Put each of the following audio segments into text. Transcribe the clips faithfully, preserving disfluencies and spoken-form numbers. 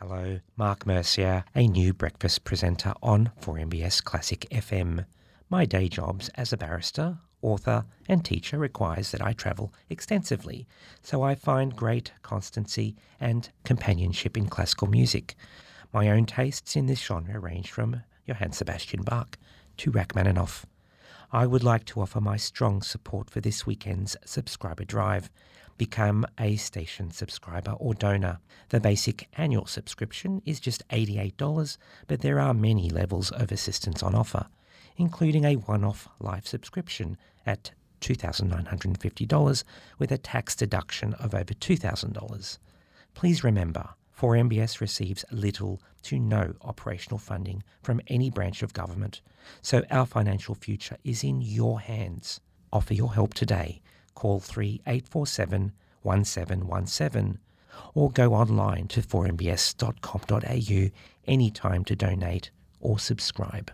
Hello, Mark Mercier, a new breakfast presenter on four M B S Classic F M. My day jobs as a barrister, author and teacher requires that I travel extensively, so I find great constancy and companionship in classical music. My own tastes in this genre range from Johann Sebastian Bach to Rachmaninoff. I would like to offer my strong support for this weekend's subscriber drive. Become a station subscriber or donor. The basic annual subscription is just eighty-eight dollars, but there are many levels of assistance on offer, including a one-off life subscription at two thousand nine hundred fifty dollars with a tax deduction of over two thousand dollars. Please remember, four M B S receives little to no operational funding from any branch of government, so our financial future is in your hands. Offer your help today. Call three eight four seven, one seven one seven or go online to four m b s dot com dot a u anytime to donate or subscribe.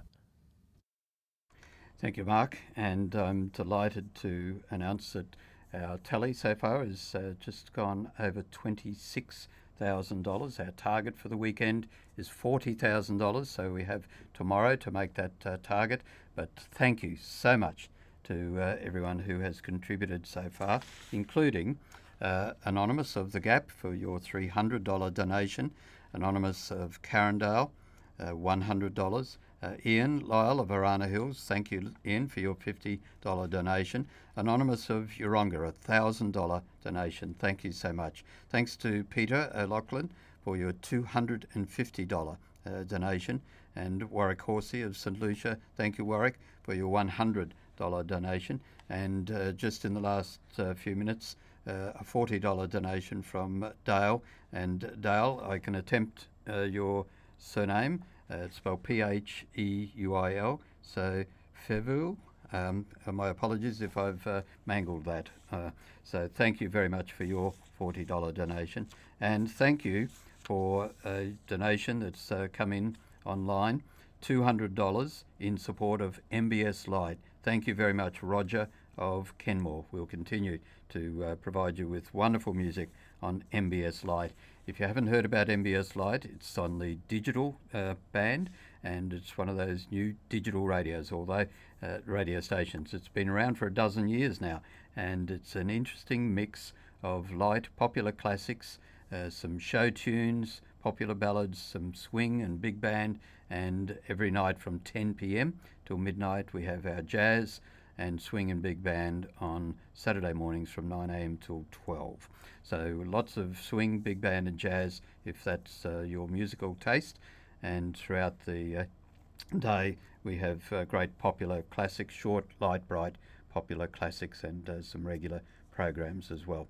Thank you, Mark, and I'm delighted to announce that our tally so far has uh, just gone over twenty-six thousand dollars. Our target for the weekend is forty thousand dollars, so we have tomorrow to make that uh, target. But thank you so much to uh, everyone who has contributed so far, including uh, Anonymous of The Gap for your three hundred dollars donation, Anonymous of Carindale, uh, one hundred dollars, uh, Ian Lyle of Arana Hills, thank you Ian for your fifty dollars donation, Anonymous of Yeronga, a one thousand dollars donation, thank you so much. Thanks to Peter O'Loughlin for your two hundred fifty dollars uh, donation, and Warwick Horsey of St Lucia, thank you Warwick for your one hundred dollars donation, and uh, just in the last uh, few minutes uh, a forty dollars donation from Dale. And Dale, I can attempt uh, your surname, uh, it's spelled P H E U I L, so Fevul. Um, my apologies if I've uh, mangled that. Uh, so thank you very much for your forty dollars donation, and thank you for a donation that's uh, come in online, two hundred dollars in support of M B S Lite. Thank you very much, Roger of Kenmore. We'll continue to uh, provide you with wonderful music on M B S Lite. If you haven't heard about M B S Lite, it's on the digital uh, band, and it's one of those new digital radios, although uh, radio stations. It's been around for a dozen years now, and it's an interesting mix of light popular classics, uh, some show tunes, popular ballads, some swing and big band, and every night from ten p m till midnight we have our jazz and swing and big band on Saturday mornings from nine a m till twelve. So lots of swing, big band and jazz if that's uh, your musical taste, and throughout the uh, day we have uh, great popular classics, short, light, bright popular classics, and uh, some regular programs as well.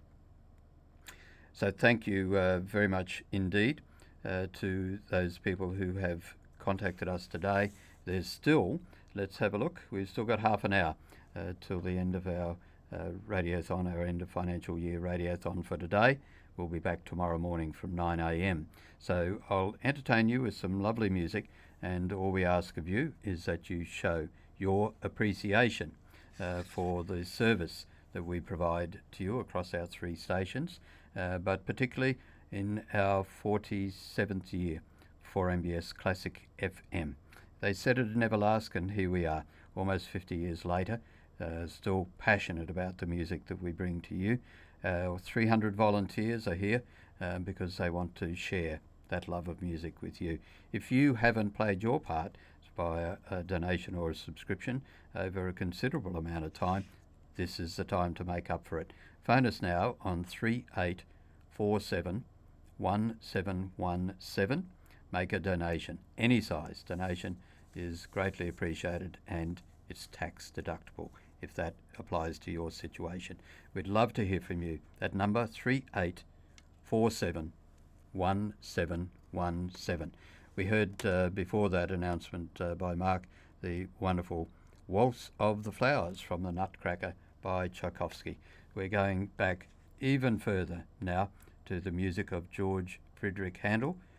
So thank you uh, very much indeed uh, to those people who have contacted us today. There's still, let's have a look, we've still got half an hour uh, till the end of our uh, radiothon, our end of financial year radiothon for today. We'll be back tomorrow morning from nine a m. So I'll entertain you with some lovely music, and all we ask of you is that you show your appreciation uh, for the service that we provide to you across our three stations, uh, but particularly in our forty-seventh year for M B S Classic F M. They said it'd never last, and here we are, almost fifty years later, uh, still passionate about the music that we bring to you. Uh, three hundred volunteers are here uh, because they want to share that love of music with you. If you haven't played your part by a, a donation or a subscription over a considerable amount of time, this is the time to make up for it. Phone us now on three eight four seven, one seven one seven. Make a donation. Any size donation is greatly appreciated, and it's tax deductible if that applies to your situation. We'd love to hear from you. That number, three eight four seven, one seven one seven. We heard uh, before that announcement uh, by Mark the wonderful Waltz of the Flowers from the Nutcracker by Tchaikovsky. We're going back even further now to the music of George Friedrich Handel,